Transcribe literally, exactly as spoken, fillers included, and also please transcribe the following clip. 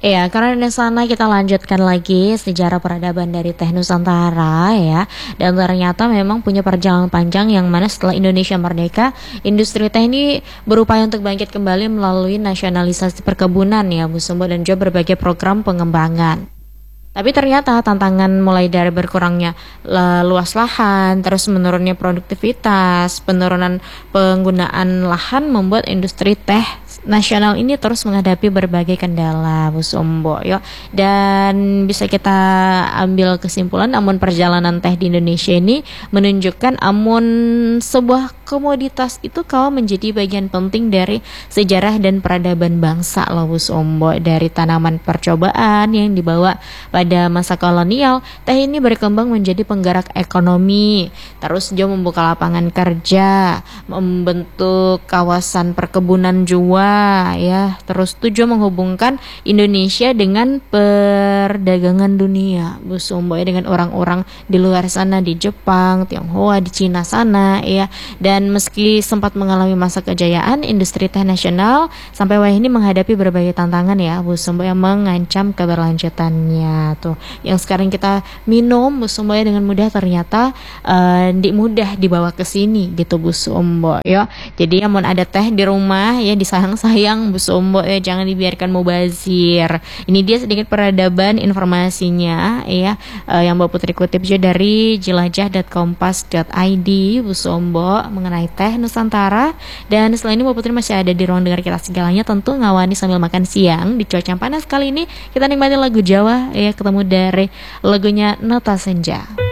Iya, karena di sana kita lanjutkan lagi sejarah peradaban dari teh Nusantara ya. Dan ternyata memang punya perjalanan panjang yang mana setelah Indonesia merdeka, industri teh ini berupaya untuk bangkit kembali melalui nasionalisasi perkebunan ya Bu Sumbo dan juga berbagai program pengembangan. Tapi ternyata tantangan mulai dari berkurangnya la- luas lahan, terus menurunnya produktivitas, penurunan penggunaan lahan membuat industri teh nasional ini terus menghadapi berbagai kendala, Bu Sumbo. Yuk, dan bisa kita ambil kesimpulan, namun perjalanan teh di Indonesia ini menunjukkan amun sebuah komoditas itu kau menjadi bagian penting dari sejarah dan peradaban bangsa loh Bu Sumbo. Dari tanaman percobaan yang dibawa pada masa kolonial, teh ini berkembang menjadi penggerak ekonomi, terus juga membuka lapangan kerja, membentuk kawasan perkebunan jua ya, terus tujuan menghubungkan Indonesia dengan perdagangan dunia Bu Sumbo ya, dengan orang-orang di luar sana, di Jepang, Tionghoa, di Cina sana ya. Dan meski sempat mengalami masa kejayaan, industri teh nasional sampai wah ini menghadapi berbagai tantangan ya Bu Sumbo yang mengancam keberlanjutannya tuh. Yang sekarang kita minum Bu Sumbo ya dengan mudah, ternyata uh, di mudah dibawa ke sini gitu Bu Sumbo ya. Jadi ya mau ada teh di rumah ya disayang-sayang Bu Sumbo ya, jangan dibiarkan mubazir. Ini dia sedikit peradaban informasinya ya, uh, yang Mbak Putri kutip juga dari jelajah dot kompas dot i d Bu Sumbo mengenai teh Nusantara. Dan selain ini Mbak Putri masih ada di ruang dengar kita segalanya, tentu ngawani sambil makan siang di cuaca yang panas kali ini. Kita nikmati lagu Jawa ya, ketemu dari lagunya Nota Senja.